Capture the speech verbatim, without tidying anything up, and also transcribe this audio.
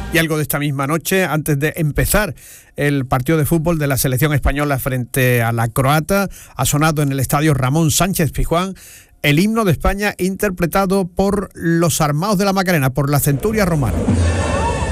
Y algo de esta misma noche, antes de empezar el partido de fútbol de la selección española frente a la croata, ha sonado en el estadio Ramón Sánchez Pizjuán el himno de España interpretado por los Armados de la Macarena, por la Centuria Romana.